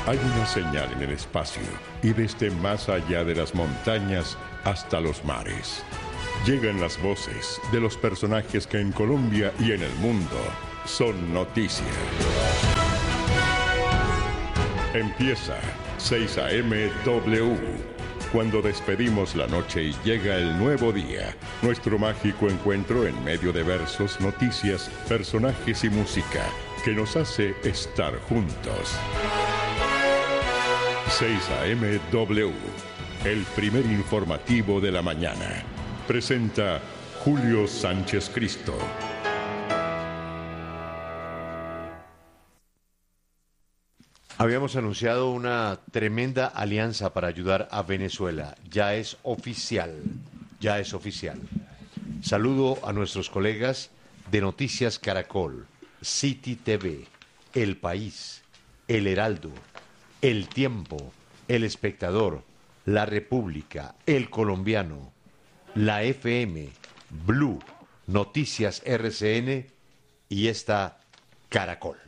Hay una señal en el espacio y desde más allá de las montañas hasta los mares. Llegan las voces de los personajes que en Colombia y en el mundo son noticia. Empieza 6 a.m. W. Cuando despedimos la noche y llega el nuevo día, nuestro mágico encuentro en medio de versos, noticias, personajes y música que nos hace estar juntos. 6 a.m. W, el primer informativo de la mañana. Presenta Julio Sánchez Cristo. Habíamos anunciado una tremenda alianza para ayudar a Venezuela. Ya es oficial, ya es oficial. Saludo a nuestros colegas de Noticias Caracol, City TV, El País, El Heraldo, El Tiempo, El Espectador, La República, El Colombiano, la FM, Blue, Noticias RCN y esta Caracol.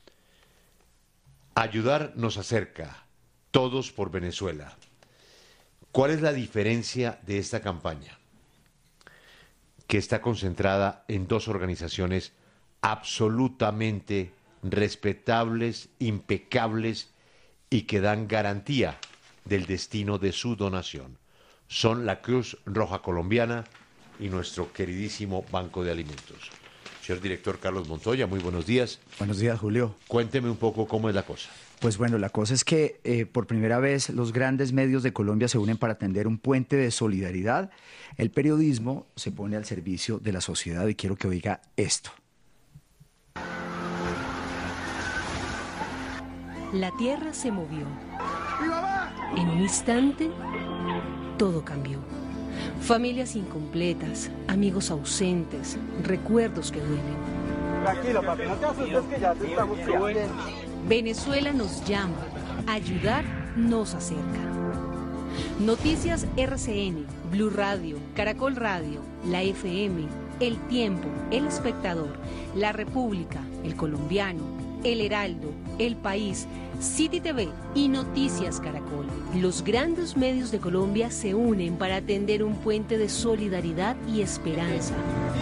Ayudar nos acerca, todos por Venezuela. ¿Cuál es la diferencia de esta campaña? Que está concentrada en dos organizaciones absolutamente respetables, impecables y que dan garantía del destino de su donación. Son la Cruz Roja Colombiana y nuestro queridísimo Banco de Alimentos. Señor director Carlos Montoya, muy buenos días. Buenos días, Julio. Cuénteme un poco cómo es la cosa. Pues bueno, la cosa es que por primera vez los grandes medios de Colombia se unen para tender un puente de solidaridad. El periodismo se pone al servicio de la sociedad y quiero que oiga esto. La tierra se movió. En un instante, todo cambió. Familias incompletas, amigos ausentes, recuerdos que duelen. Tranquilo, papi, no te asustes que ya te estamos cuidando. Venezuela nos llama, ayudar nos acerca. Noticias RCN, Blue Radio, Caracol Radio, la FM, El Tiempo, El Espectador, La República, El Colombiano, El Heraldo, El País, City TV y Noticias Caracol. Los grandes medios de Colombia se unen para tender un puente de solidaridad y esperanza,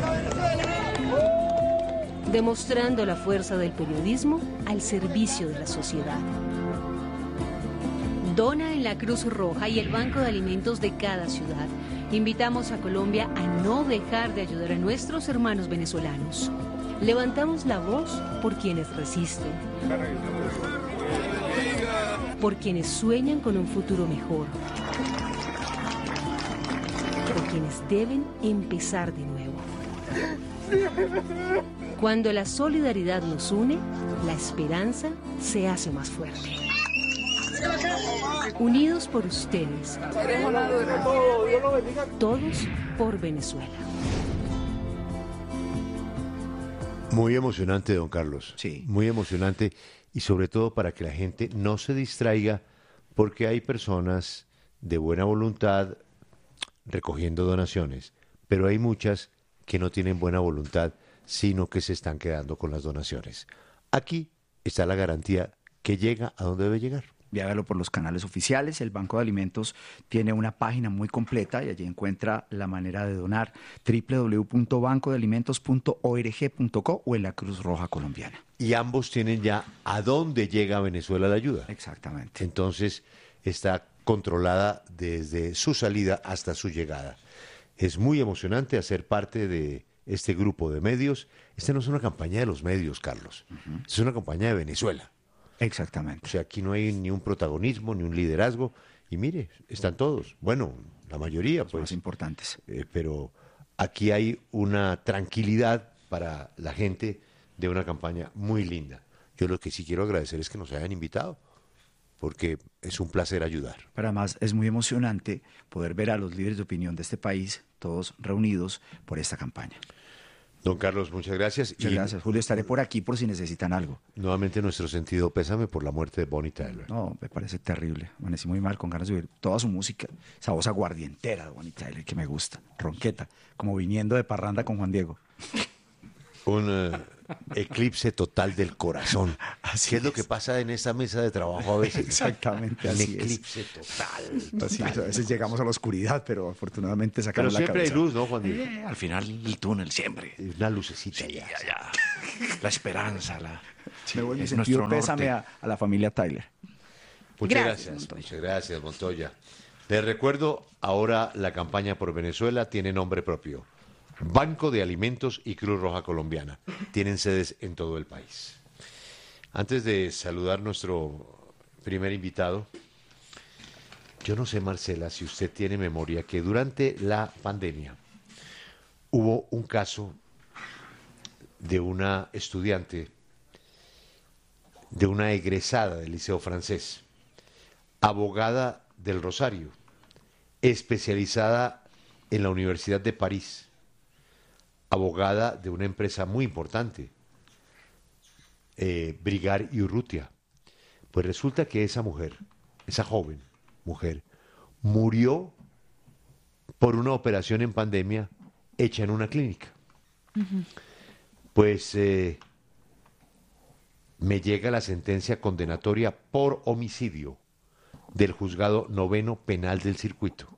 demostrando la fuerza del periodismo al servicio de la sociedad. Dona en la Cruz Roja y el Banco de Alimentos de cada ciudad. Invitamos a Colombia a no dejar de ayudar a nuestros hermanos venezolanos. Levantamos la voz por quienes resisten, por quienes sueñan con un futuro mejor, por quienes deben empezar de nuevo. Cuando la solidaridad nos une, la esperanza se hace más fuerte. Unidos por ustedes, todos por Venezuela. Muy emocionante, don Carlos. Sí. Muy emocionante y sobre todo para que la gente no se distraiga porque hay personas de buena voluntad recogiendo donaciones, pero hay muchas que no tienen buena voluntad, sino que se están quedando con las donaciones. Aquí está la garantía que llega a donde debe llegar. Y hágalo por los canales oficiales. El Banco de Alimentos tiene una página muy completa y allí encuentra la manera de donar: www.bancodealimentos.org.co o en la Cruz Roja Colombiana. Y ambos tienen ya a dónde llega a Venezuela la ayuda. Exactamente. Entonces está controlada desde su salida hasta su llegada. Es muy emocionante hacer parte de este grupo de medios. Esta no es una campaña de los medios, Carlos. Es una campaña de Venezuela. Exactamente. O sea, aquí no hay ni un protagonismo, ni un liderazgo. Y mire, están todos. Bueno, la mayoría, Los pues. más importantes. Pero aquí hay una tranquilidad para la gente de una campaña muy linda. Yo lo que sí quiero agradecer es que nos hayan invitado, porque es un placer ayudar. Pero además es muy emocionante poder ver a los líderes de opinión de este país, todos reunidos por esta campaña. Don Carlos, muchas gracias. Muchas gracias, Julio. Estaré por aquí por si necesitan algo. Nuevamente nuestro sentido pésame por la muerte de Bonnie Tyler. No, me parece terrible. Amanecí muy mal, con ganas de oír toda su música. Esa voz aguardientera de Bonnie Tyler que me gusta. Ronqueta, como viniendo de parranda con Juan Diego. Un eclipse total del corazón. Así ¿Qué es lo es. que pasa en esta mesa de trabajo a veces? Exactamente, Un así es. eclipse total. Así es, a veces llegamos a la oscuridad, pero afortunadamente Pero sacamos la siempre hay cabeza. luz, ¿no, Juan Diego? Al final el túnel siempre. Una lucecita Sí, ya. allá. La esperanza, Me voy mi es sentido nuestro pésame norte. a la familia Tyler. Muchas Gracias, gracias, Montoya. muchas gracias, Montoya. Les recuerdo, ahora la campaña por Venezuela tiene nombre propio. Banco de Alimentos y Cruz Roja Colombiana. Tienen sedes en todo el país. Antes de saludar nuestro primer invitado, yo no sé, Marcela, si usted tiene memoria que durante la pandemia hubo un caso de una estudiante, de una egresada del Liceo Francés, abogada del Rosario, especializada en la Universidad de París, abogada de una empresa muy importante, Brigar y Urrutia. Pues resulta que esa mujer, esa joven mujer, murió por una operación en pandemia hecha en una clínica. Pues me llega la sentencia condenatoria por homicidio del juzgado noveno penal del circuito.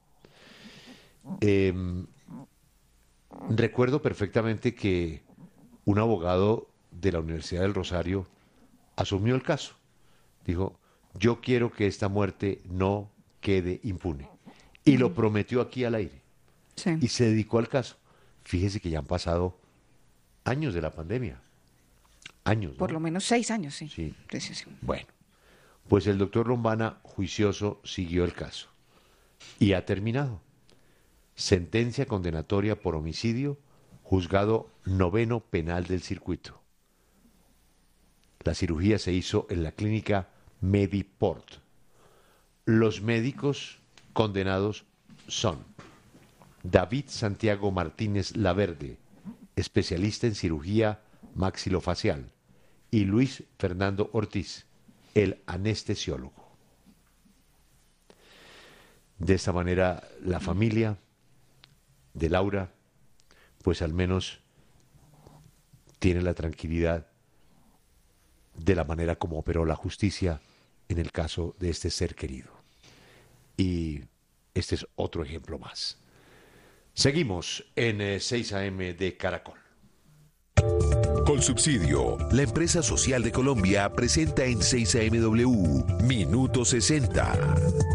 Recuerdo perfectamente que un abogado de la Universidad del Rosario asumió el caso. Dijo, yo quiero que esta muerte no quede impune. Y lo prometió aquí al aire. Sí. Y se dedicó al caso. Fíjese que ya han pasado años de la pandemia. Años, ¿no? Por lo menos 6 años, sí. Sí. Sí, sí, sí. Bueno, pues el doctor Lombana, juicioso, siguió el caso. Y ha terminado. Sentencia condenatoria por homicidio, juzgado noveno penal del circuito. La cirugía se hizo en la clínica Mediport. Los médicos condenados son David Santiago Martínez Laverde, especialista en cirugía maxilofacial, y Luis Fernando Ortiz, el anestesiólogo. De esta manera, la familia de Laura, pues al menos tiene la tranquilidad de la manera como operó la justicia en el caso de este ser querido. Y este es otro ejemplo más. Seguimos en 6 AM de Caracol. Colsubsidio, la empresa social de Colombia, presenta en 6AMW Minuto 60.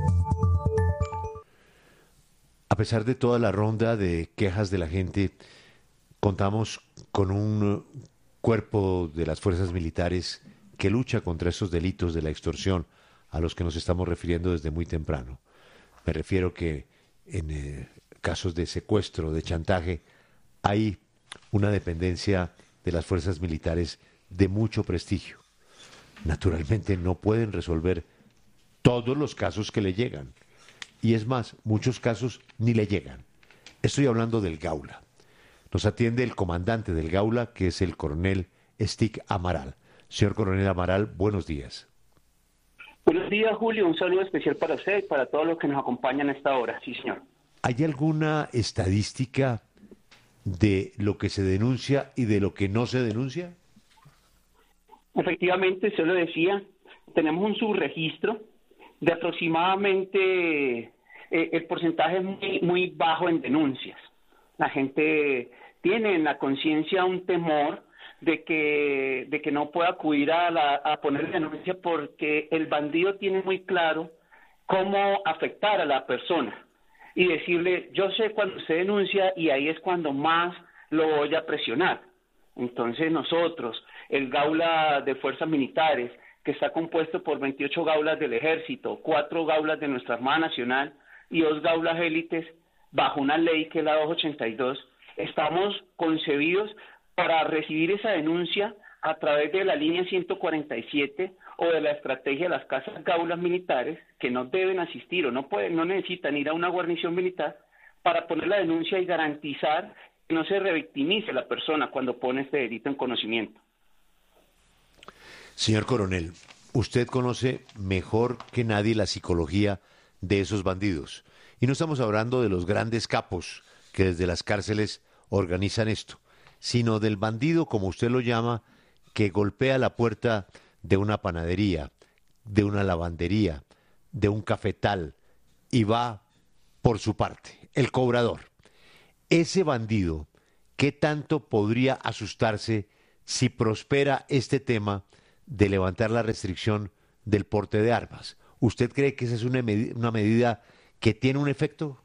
A pesar de toda la ronda de quejas de la gente, contamos con un cuerpo de las fuerzas militares que lucha contra estos delitos de la extorsión a los que nos estamos refiriendo desde muy temprano. Me refiero que en casos de secuestro, de chantaje, hay una dependencia de las fuerzas militares de mucho prestigio. Naturalmente no pueden resolver todos los casos que le llegan. Y es más, muchos casos ni le llegan. Estoy hablando del Gaula. Nos atiende el comandante del Gaula, que es el coronel Stig Amaral. Señor coronel Amaral, buenos días. Buenos días, Julio. Un saludo especial para usted y para todos los que nos acompañan a esta hora. Sí, señor. ¿Hay alguna estadística de lo que se denuncia y de lo que no se denuncia? Efectivamente, usted lo decía, tenemos un subregistro de aproximadamente, el porcentaje es muy bajo en denuncias. La gente tiene en la conciencia un temor de que no pueda acudir a poner denuncia porque el bandido tiene muy claro cómo afectar a la persona y decirle, yo sé cuando usted denuncia y ahí es cuando más lo voy a presionar. Entonces nosotros, el Gaula de Fuerzas Militares, que está compuesto por 28 gaulas del Ejército, 4 gaulas de nuestra Armada Nacional y 2 gaulas élites, bajo una ley que es la 282, estamos concebidos para recibir esa denuncia a través de la línea 147 o de la estrategia de las casas gaulas militares, que no deben asistir o no necesitan ir a una guarnición militar para poner la denuncia y garantizar que no se revictimice la persona cuando pone este delito en conocimiento. Señor coronel, usted conoce mejor que nadie la psicología de esos bandidos. Y no estamos hablando de los grandes capos que desde las cárceles organizan esto, sino del bandido, como usted lo llama, que golpea la puerta de una panadería, de una lavandería, de un cafetal y va por su parte, el cobrador. Ese bandido, ¿qué tanto podría asustarse si prospera este tema de levantar la restricción del porte de armas? ¿Usted cree que esa es una medida que tiene un efecto?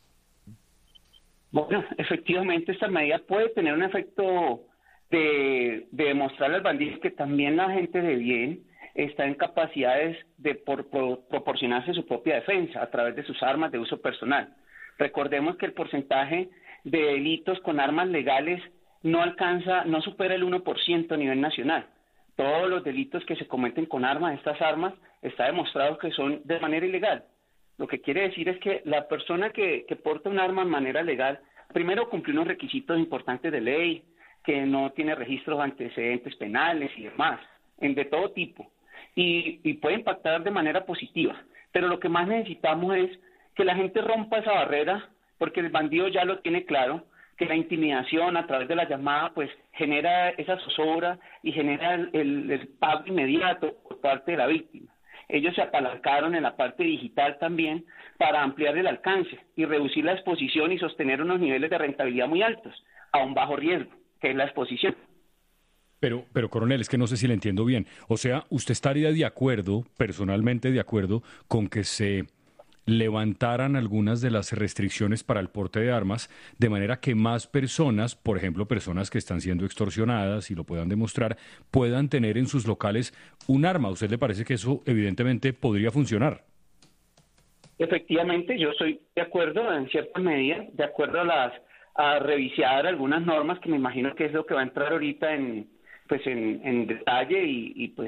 Bueno, efectivamente esta medida puede tener un efecto de demostrarle al bandido que también la gente de bien está en capacidades de proporcionarse su propia defensa a través de sus armas de uso personal. Recordemos que el porcentaje de delitos con armas legales no supera el 1% a nivel nacional. Todos los delitos que se cometen con armas, estas armas, está demostrado que son de manera ilegal. Lo que quiere decir es que la persona que porta un arma de manera legal, primero cumple unos requisitos importantes de ley, que no tiene registros de antecedentes penales y demás, de todo tipo, y puede impactar de manera positiva. Pero lo que más necesitamos es que la gente rompa esa barrera, porque el bandido ya lo tiene claro, que la intimidación a través de la llamada pues genera esa zozobra y genera el pago inmediato por parte de la víctima. Ellos se apalancaron en la parte digital también para ampliar el alcance y reducir la exposición y sostener unos niveles de rentabilidad muy altos a un bajo riesgo, que es la exposición. Pero, coronel, es que no sé si le entiendo bien. O sea, ¿usted estaría de acuerdo, personalmente de acuerdo, con que se levantaran algunas de las restricciones para el porte de armas, de manera que más personas, por ejemplo, personas que están siendo extorsionadas y lo puedan demostrar, puedan tener en sus locales un arma? ¿A usted le parece que eso evidentemente podría funcionar? Efectivamente, yo estoy de acuerdo en cierta medida, de acuerdo a revisar algunas normas que me imagino que es lo que va a entrar ahorita en detalle y pues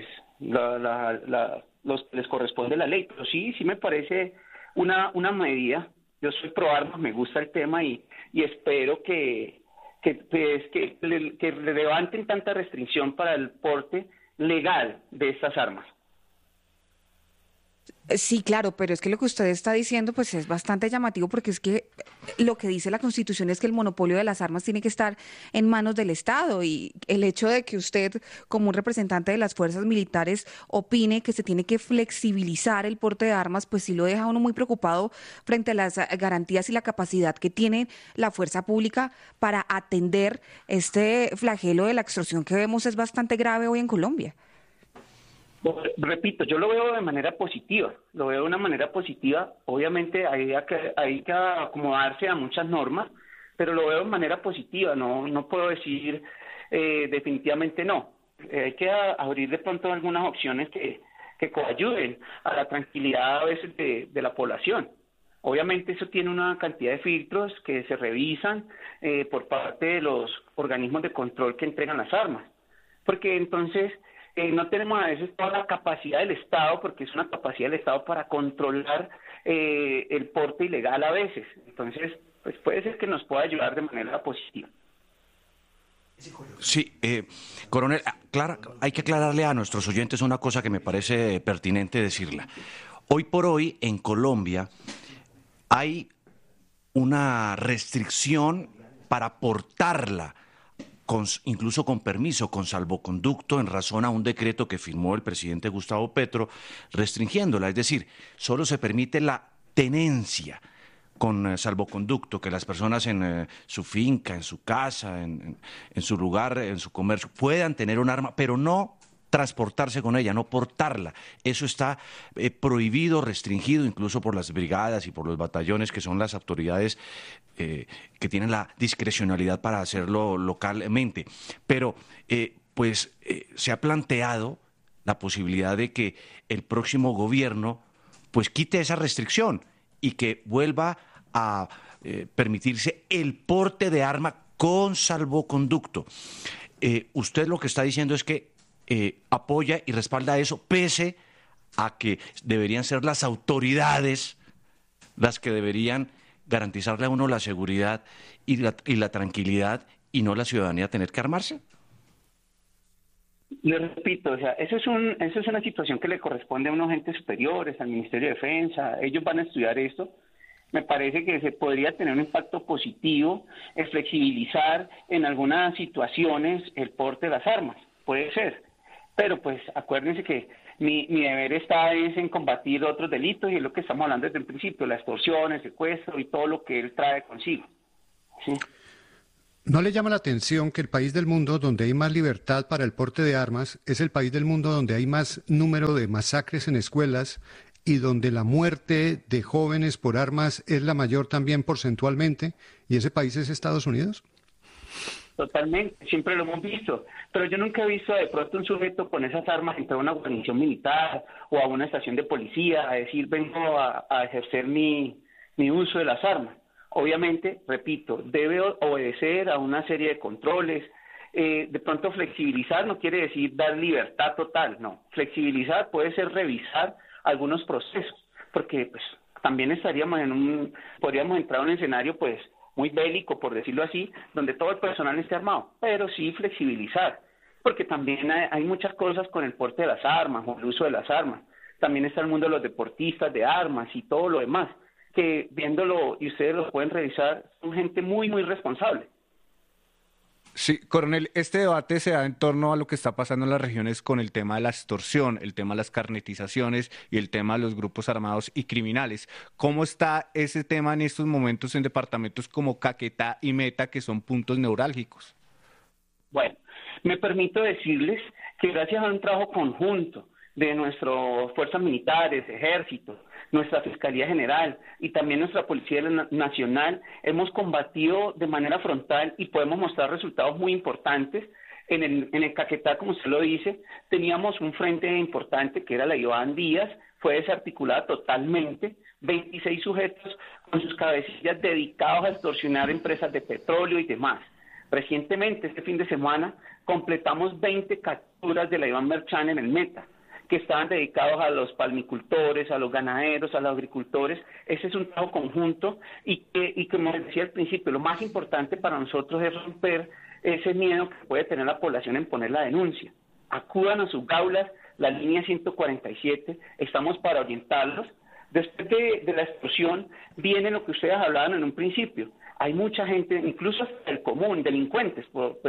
les corresponde la ley. Pero sí me parece una medida. Yo soy pro armas, me gusta el tema y espero que levanten tanta restricción para el porte legal de estas armas. Sí, claro, pero es que lo que usted está diciendo pues es bastante llamativo, porque es que lo que dice la Constitución es que el monopolio de las armas tiene que estar en manos del Estado, y el hecho de que usted, como un representante de las fuerzas militares, opine que se tiene que flexibilizar el porte de armas, pues sí lo deja a uno muy preocupado frente a las garantías y la capacidad que tiene la fuerza pública para atender este flagelo de la extorsión que vemos es bastante grave hoy en Colombia. Repito, yo lo veo de manera positiva, obviamente hay que acomodarse a muchas normas, pero lo veo de manera positiva, no puedo decir definitivamente no. Hay que abrir de pronto algunas opciones que coayuden a la tranquilidad a veces de la población. Obviamente eso tiene una cantidad de filtros que se revisan por parte de los organismos de control que entregan las armas, porque entonces no tenemos a veces toda la capacidad del Estado, porque es una capacidad del Estado para controlar el porte ilegal a veces. Entonces, pues puede ser que nos pueda ayudar de manera positiva. Sí, coronel, hay que aclararle a nuestros oyentes una cosa que me parece pertinente decirla. Hoy por hoy, en Colombia, hay una restricción para portarla, incluso con permiso, con salvoconducto, en razón a un decreto que firmó el presidente Gustavo Petro, restringiéndola. Es decir, solo se permite la tenencia con salvoconducto, que las personas en su finca, en su casa, en su lugar, en su comercio, puedan tener un arma, pero no transportarse con ella, no portarla. Eso está prohibido, restringido, incluso por las brigadas y por los batallones, que son las autoridades que tienen la discrecionalidad para hacerlo localmente. Pero se ha planteado la posibilidad de que el próximo gobierno pues quite esa restricción y que vuelva a permitirse el porte de arma con salvoconducto. Usted lo que está diciendo es que apoya y respalda eso, pese a que deberían ser las autoridades las que deberían garantizarle a uno la seguridad y la tranquilidad, y no la ciudadanía tener que armarse. Le repito, o sea, eso es una situación que le corresponde a unos entes superiores, al Ministerio de Defensa. Ellos van a estudiar esto Me parece que se podría tener un impacto positivo en flexibilizar en algunas situaciones el porte de las armas, puede ser. Pero pues acuérdense que mi deber está en combatir otros delitos y es lo que estamos hablando desde el principio, la extorsión, el secuestro y todo lo que él trae consigo. ¿Sí? ¿No le llama la atención que el país del mundo donde hay más libertad para el porte de armas es el país del mundo donde hay más número de masacres en escuelas y donde la muerte de jóvenes por armas es la mayor también porcentualmente, y ese país es Estados Unidos? Totalmente, siempre lo hemos visto, pero yo nunca he visto de pronto un sujeto con esas armas entrar a una guarnición militar o a una estación de policía a decir vengo a ejercer mi uso de las armas. Obviamente, repito, debe obedecer a una serie de controles. De pronto flexibilizar no quiere decir dar libertad total, no. Flexibilizar puede ser revisar algunos procesos, porque pues también podríamos entrar a un escenario pues muy bélico, por decirlo así, donde todo el personal esté armado, pero sí flexibilizar, porque también hay muchas cosas con el porte de las armas o el uso de las armas. También está el mundo de los deportistas de armas y todo lo demás, que viéndolo, y ustedes lo pueden revisar, son gente muy, muy responsable. Sí, coronel, este debate se da en torno a lo que está pasando en las regiones con el tema de la extorsión, el tema de las carnetizaciones y el tema de los grupos armados y criminales. ¿Cómo está ese tema en estos momentos en departamentos como Caquetá y Meta, que son puntos neurálgicos? Bueno, me permito decirles que gracias a un trabajo conjunto de nuestras fuerzas militares, ejército, nuestra Fiscalía General y también nuestra Policía Nacional, hemos combatido de manera frontal y podemos mostrar resultados muy importantes. En el Caquetá, como usted lo dice, teníamos un frente importante que era la Iván Díaz, fue desarticulada totalmente, 26 sujetos con sus cabecillas dedicados a extorsionar empresas de petróleo y demás. Recientemente, este fin de semana, completamos 20 capturas de la Iván Merchán en el Meta, que estaban dedicados a los palmicultores, a los ganaderos, a los agricultores. Ese es un trabajo conjunto y como les decía al principio, lo más importante para nosotros es romper ese miedo que puede tener la población en poner la denuncia. Acudan a sus gaulas, la línea 147, estamos para orientarlos. Después de la explosión viene lo que ustedes hablaban en un principio. Hay mucha gente, incluso hasta el común, delincuentes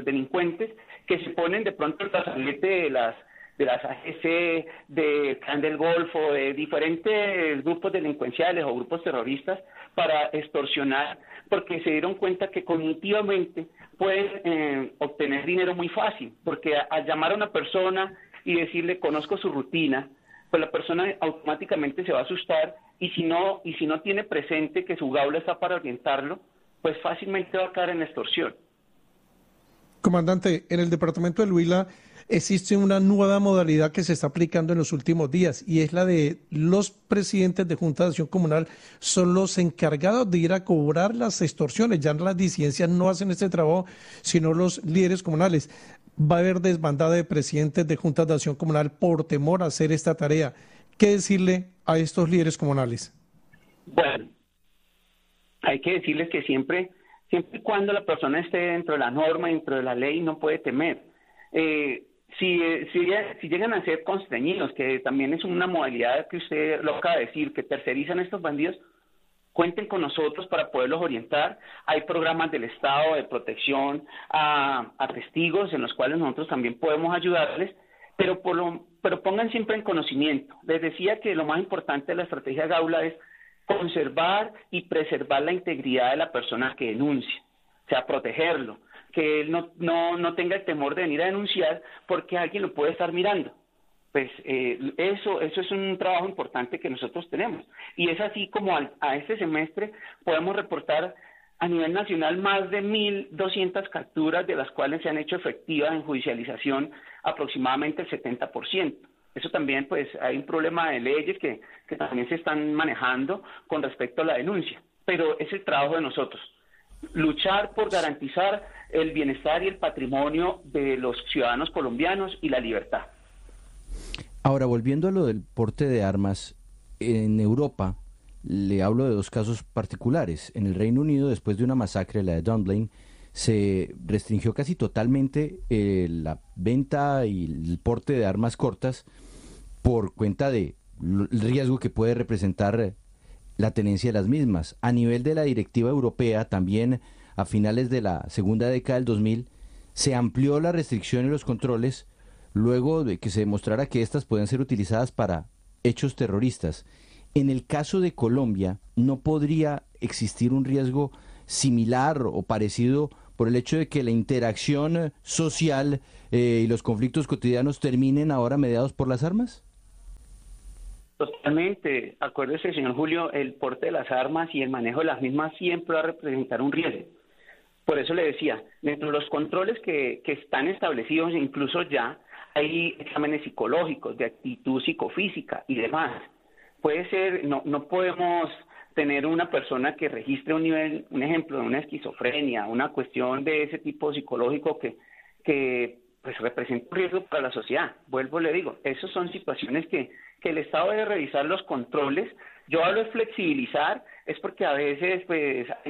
que se ponen de pronto el brazalete de las AGC, de Clan del Golfo, de diferentes grupos delincuenciales o grupos terroristas para extorsionar, porque se dieron cuenta que cognitivamente pueden obtener dinero muy fácil, porque al llamar a una persona y decirle conozco su rutina, pues la persona automáticamente se va a asustar y si no tiene presente que su gaula está para orientarlo, pues fácilmente va a caer en extorsión. Comandante, en el departamento del Huila existe una nueva modalidad que se está aplicando en los últimos días y es la de los presidentes de Junta de Acción Comunal son los encargados de ir a cobrar las extorsiones. Ya las disidencias no hacen este trabajo, sino los líderes comunales. Va a haber desbandada de presidentes de Juntas de Acción Comunal por temor a hacer esta tarea. ¿Qué decirle a estos líderes comunales? Bueno, hay que decirles que siempre y cuando la persona esté dentro de la norma, dentro de la ley, no puede temer. Si llegan a ser constreñidos, que también es una modalidad que usted lo acaba de decir, que tercerizan estos bandidos, cuenten con nosotros para poderlos orientar. Hay programas del Estado de protección a testigos en los cuales nosotros también podemos ayudarles, pero pongan siempre en conocimiento. Les decía que lo más importante de la estrategia Gaula es conservar y preservar la integridad de la persona que denuncia, o sea, protegerlo, que él no tenga el temor de venir a denunciar porque alguien lo puede estar mirando. Pues eso es un trabajo importante que nosotros tenemos. Y es así como a este semestre podemos reportar a nivel nacional más de 1.200 capturas, de las cuales se han hecho efectivas en judicialización aproximadamente el 70%. Eso también, pues, hay un problema de leyes que también se están manejando con respecto a la denuncia. Pero es el trabajo de nosotros. Luchar por garantizar el bienestar y el patrimonio de los ciudadanos colombianos y la libertad. Ahora, volviendo a lo del porte de armas, en Europa le hablo de dos casos particulares. En el Reino Unido, después de una masacre, la de Dunblane, se restringió casi totalmente la venta y el porte de armas cortas por cuenta del riesgo que puede representar la tenencia de las mismas. A nivel de la directiva europea, también a finales de la segunda década del 2000, se amplió la restricción y los controles luego de que se demostrara que éstas pueden ser utilizadas para hechos terroristas. En el caso de Colombia, ¿no podría existir un riesgo similar o parecido por el hecho de que la interacción social y los conflictos cotidianos terminen ahora mediados por las armas? Totalmente. Acuérdese, señor Julio, el porte de las armas y el manejo de las mismas siempre va a representar un riesgo. Por eso le decía, dentro de los controles que están establecidos, incluso ya hay exámenes psicológicos, de actitud psicofísica y demás. Puede ser, no podemos tener una persona que registre un nivel, un ejemplo de una esquizofrenia, una cuestión de ese tipo psicológico que pues representa un riesgo para la sociedad. Vuelvo, le digo, esas son situaciones que el Estado debe revisar los controles. Yo hablo de flexibilizar, es porque a veces pues